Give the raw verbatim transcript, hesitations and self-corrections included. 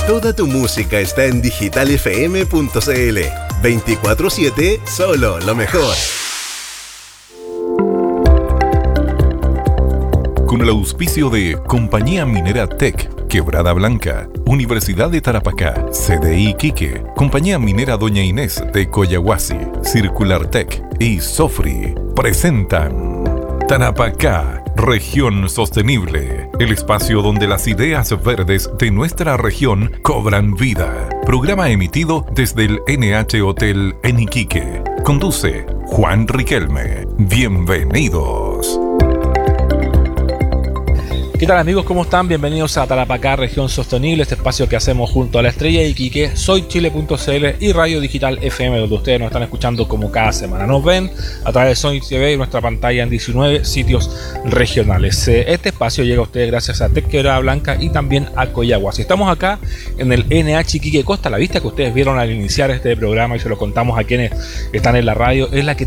Toda tu música está en digital f m punto c l. veinticuatro siete, solo lo mejor. Con el auspicio de Compañía Minera Tech, Quebrada Blanca, Universidad de Tarapacá, C D I Iquique, Compañía Minera Doña Inés de Coyahuasi, Circular Tech y Sofri, presentan Tarapacá, Región Sostenible, el espacio donde las ideas verdes de nuestra región cobran vida. Programa emitido desde el N H Hotel en Iquique. Conduce Juan Riquelme. Bienvenidos. ¿Qué tal, amigos? ¿Cómo están? Bienvenidos a Tarapacá, Región Sostenible, este espacio que hacemos junto a la Estrella de Iquique, Soy Chile punto c l y Radio Digital F M, donde ustedes nos están escuchando como cada semana. Nos ven a través de Soy T V y nuestra pantalla en diecinueve sitios regionales. Este espacio llega a ustedes gracias a Tech Quebrada Blanca y también a Coyahuasi. Estamos acá en el N H Iquique Costa. La vista que ustedes vieron al iniciar este programa y se lo contamos a quienes están en la radio es la que